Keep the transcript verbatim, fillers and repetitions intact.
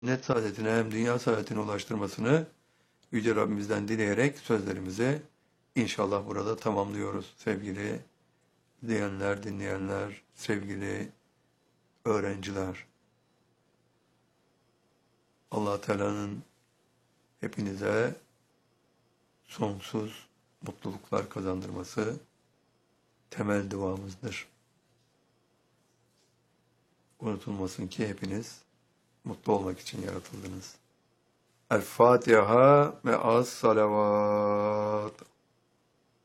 net saadetine hem dünya saadetine ulaştırmasını Yüce Rabbimizden dileyerek sözlerimizi inşallah burada tamamlıyoruz sevgili izleyenler, dinleyenler, sevgili öğrenciler. Allah Teala'nın hepinize sonsuz mutluluklar kazandırması temel duamızdır. Unutulmasın ki hepiniz mutlu olmak için yaratıldınız. El Fatiha ve az salavat.